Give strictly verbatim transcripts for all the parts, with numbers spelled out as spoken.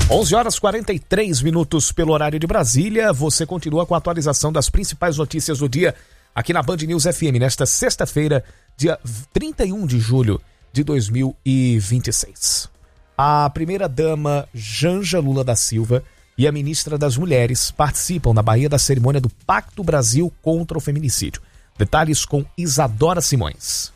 onze horas e quarenta e três minutos pelo horário de Brasília. Você continua com a atualização das principais notícias do dia aqui na Band News F M, nesta sexta-feira, dia trinta e um de julho de dois mil e vinte e seis. A primeira-dama Janja Lula da Silva e a ministra das Mulheres participam na Bahia da cerimônia do Pacto Brasil contra o Feminicídio. Detalhes com Isadora Simões.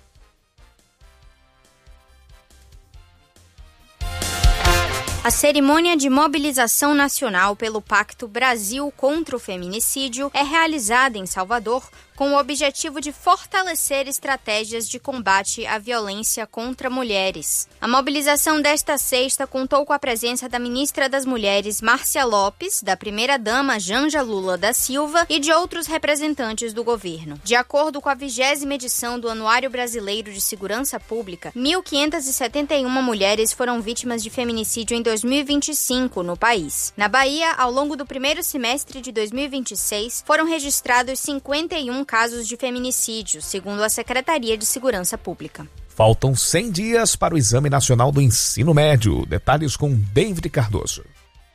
A cerimônia de mobilização nacional pelo Pacto Brasil contra o Feminicídio é realizada em Salvador com o objetivo de fortalecer estratégias de combate à violência contra mulheres. A mobilização desta sexta contou com a presença da ministra das Mulheres, Márcia Lopes, da primeira-dama Janja Lula da Silva e de outros representantes do governo. De acordo com a vigésima edição do Anuário Brasileiro de Segurança Pública, mil quinhentas e setenta e uma mulheres foram vítimas de feminicídio em dois mil e vinte e cinco no país. Na Bahia, ao longo do primeiro semestre de dois mil e vinte e seis, foram registrados cinquenta e um casos de feminicídio, segundo a Secretaria de Segurança Pública. Faltam cem dias para o Exame Nacional do Ensino Médio. Detalhes com David Cardoso.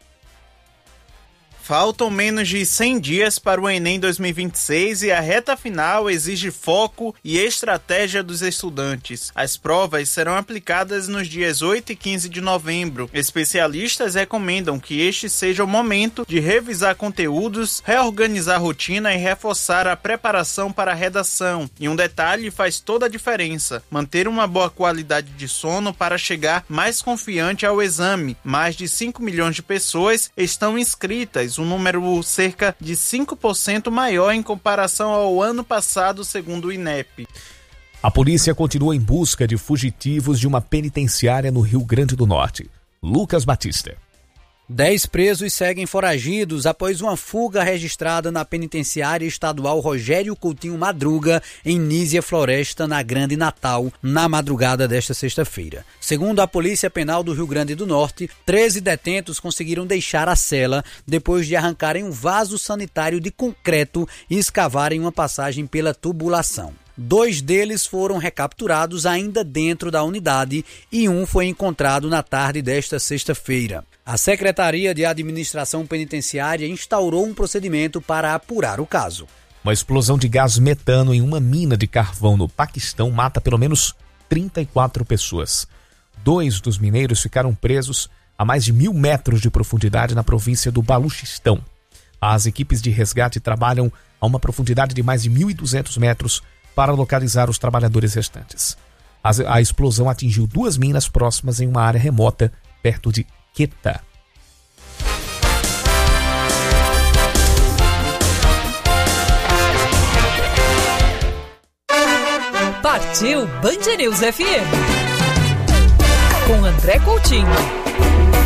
Faltam menos de cem dias para o Enem dois mil e vinte e seis e a reta final exige foco e estratégia dos estudantes. As provas serão aplicadas nos dias oito e quinze de novembro. Especialistas recomendam que este seja o momento de revisar conteúdos, reorganizar a rotina e reforçar a preparação para a redação. E um detalhe faz toda a diferença: manter uma boa qualidade de sono para chegar mais confiante ao exame. Mais de cinco milhões de pessoas estão inscritas, um número cerca de cinco por cento maior em comparação ao ano passado, segundo o INEP. A polícia continua em busca de fugitivos de uma penitenciária no Rio Grande do Norte. Lucas Batista. Dez presos seguem foragidos após uma fuga registrada na penitenciária estadual Rogério Coutinho Madruga, em Nísia Floresta, na Grande Natal, na madrugada desta sexta-feira. Segundo a Polícia Penal do Rio Grande do Norte, treze detentos conseguiram deixar a cela depois de arrancarem um vaso sanitário de concreto e escavarem uma passagem pela tubulação. Dois deles foram recapturados ainda dentro da unidade e um foi encontrado na tarde desta sexta-feira. A Secretaria de Administração Penitenciária instaurou um procedimento para apurar o caso. Uma explosão de gás metano em uma mina de carvão no Paquistão mata pelo menos trinta e quatro pessoas. Dois dos mineiros ficaram presos a mais de mil metros de profundidade na província do Baluchistão. As equipes de resgate trabalham a uma profundidade de mais de mil e duzentos metros para localizar os trabalhadores restantes. A, a explosão atingiu duas minas próximas em uma área remota, perto de Queta. Partiu Band News F M com André Coutinho.